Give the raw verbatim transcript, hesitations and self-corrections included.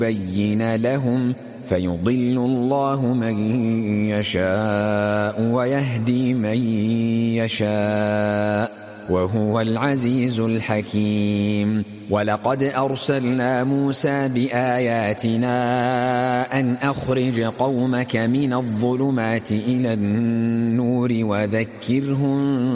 ليبين لهم فيضل الله من يشاء ويهدي من يشاء وهو العزيز الحكيم. ولقد أرسلنا موسى بآياتنا أن أخرج قومك من الظلمات إلى النور وذكرهم